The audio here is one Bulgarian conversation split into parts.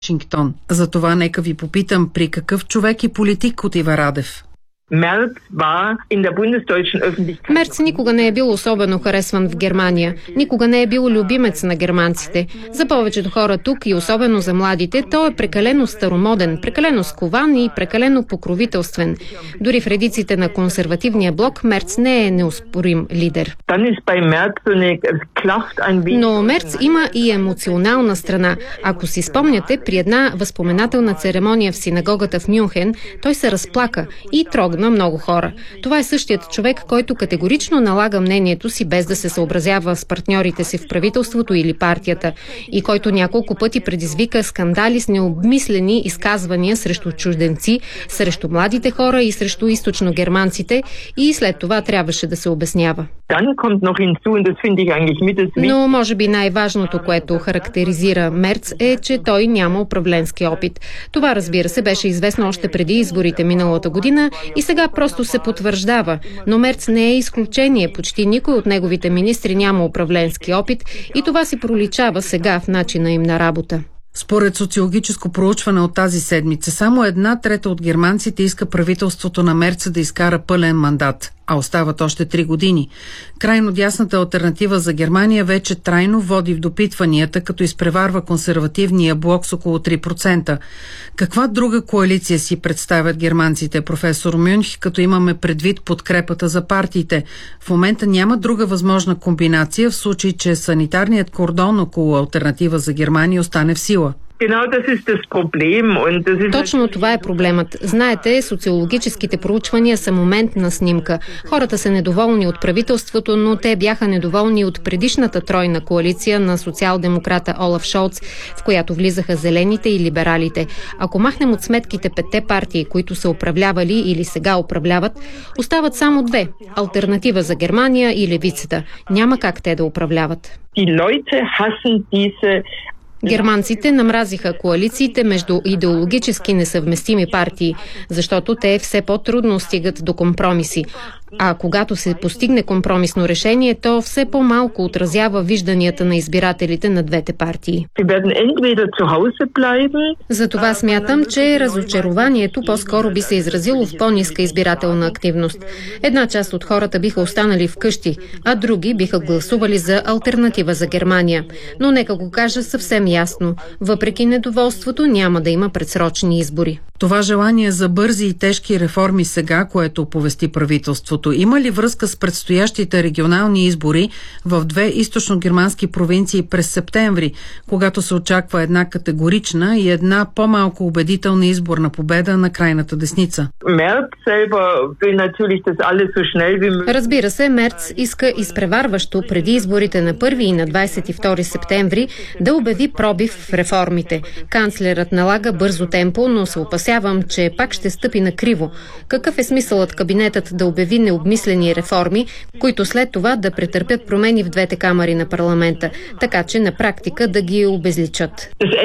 Вашингтон. Затова нека ви попитам, при какъв човек и политик отива Радев? Мерц никога не е бил особено харесван в Германия. Никога не е бил любимец на германците. За повечето хора тук и особено за младите, той е прекалено старомоден, прекалено скован и прекалено покровителствен. Дори в редиците на консервативния блок Мерц не е неоспорим лидер. Но Мерц има и емоционална страна. Ако си спомняте, при една възпоменателна церемония в синагогата в Мюнхен, той се разплака и трогна на много хора. Това е същият човек, който категорично налага мнението си без да се съобразява с партньорите си в правителството или партията и който няколко пъти предизвика скандали с необмислени изказвания срещу чужденци, срещу младите хора и срещу източногерманците и след това трябваше да се обяснява. Но може би най-важното, което характеризира Мерц е, че той няма управленски опит. Това, разбира се, беше известно още преди изборите миналата година и сега просто се потвърждава. Но Мерц не е изключение. Почти никой от неговите министри няма управленски опит и това си проличава сега в начина им на работа. Според социологическо проучване от тази седмица, само 1/3 от германците иска правителството на Мерц да изкара пълен мандат, а остават още 3 години. Крайно дясната алтернатива за Германия вече трайно води в допитванията, като изпреварва консервативния блок с около 3%. Каква друга коалиция си представят германците, професор Мюнх, като имаме предвид подкрепата за партиите? В момента няма друга възможна комбинация в случай, че санитарният кордон около алтернатива за Германия остане в сила. Точно това е проблемът. Знаете, социологическите проучвания са моментна снимка. Хората са недоволни от правителството, но те бяха недоволни от предишната тройна коалиция на социал-демократа Олаф Шолц, в която влизаха зелените и либералите. Ако махнем от сметките 5 партии, които са управлявали или сега управляват, остават само 2 – Алтернатива за Германия и левицата. Няма как те да управляват. Германците намразиха коалициите между идеологически несъвместими партии, защото те все по-трудно стигат до компромиси. А когато се постигне компромисно решение, то все по-малко отразява вижданията на избирателите на двете партии. Затова смятам, че разочарованието по-скоро би се изразило в по-ниска избирателна активност. Една част от хората биха останали вкъщи, а други биха гласували за Алтернатива за Германия. Но нека го кажа съвсем ясно. Въпреки недоволството няма да има предсрочни избори. Това желание за бързи и тежки реформи сега, което оповести правителството, има ли връзка с предстоящите регионални избори в 2 източно-германски провинции през септември, когато се очаква една категорична и една по-малко убедителна изборна победа на крайната десница? Разбира се, Мерц иска изпреварващо преди изборите на 1 и на 22 септември да обяви пробив в реформите. Канцлерът налага бързо темпо, но се опасявам, че пак ще стъпи на криво. Какъв е смисълът кабинетът да обяви необмислени реформи, които след това да претърпят промени в двете камари на парламента, така че на практика да ги обезличат?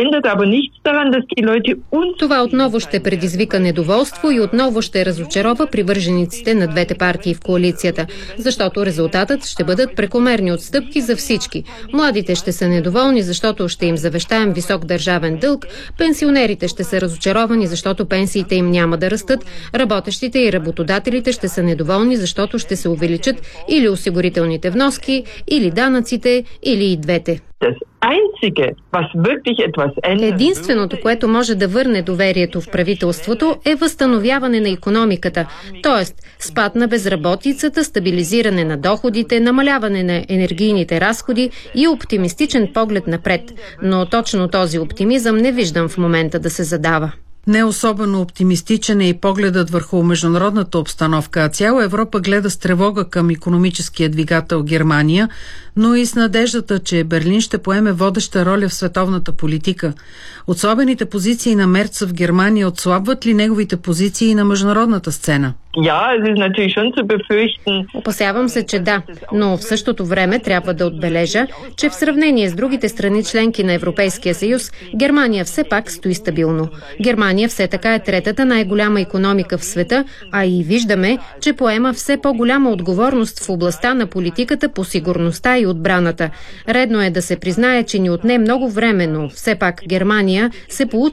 Това отново ще предизвика недоволство и отново ще разочарова привържениците на двете партии в коалицията, защото резултатът ще бъдат прекомерни отстъпки за всички. Младите ще са недоволни, защото ще им завещаем висок държавен дълг, пенсионерите ще са разочаровани, защото пенсиите им няма да растат, работещите и работодателите ще са недоволни, защото ще се увеличат или осигурителните вноски, или данъците, или и двете. Единственото, което може да върне доверието в правителството, е възстановяване на икономиката, т.е. спад на безработицата, стабилизиране на доходите, намаляване на енергийните разходи и оптимистичен поглед напред. Но точно този оптимизъм не виждам в момента да се задава. Не особено оптимистичен е и погледът върху международната обстановка, а цяла Европа гледа с тревога към икономическия двигател Германия, но и с надеждата, че Берлин ще поеме водеща роля в световната политика. Отслабените позиции на Мерц в Германия отслабват ли неговите позиции на международната сцена? Опасявам се, че да, но в същото време трябва да отбележа, че в сравнение с другите страни членки на Европейския съюз, Германия все пак стои стабилно. Германия все така е третата най-голяма икономика в света, а и виждаме, че поема все по-голяма отговорност в областта на политиката по сигурността и отбраната. Редно е да се признае, че ни отне много време, но все пак Германия се получи